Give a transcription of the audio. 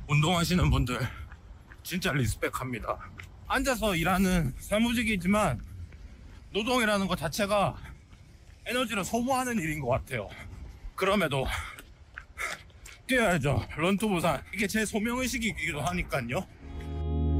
운동하시는 분들 진짜 리스펙합니다. 앉아서 일하는 사무직이지만 노동이라는 것 자체가 에너지를 소모하는 일인 것 같아요. 그럼에도 뛰어야죠. 런투 부산. 이게 제 소명의식이기도 하니까요.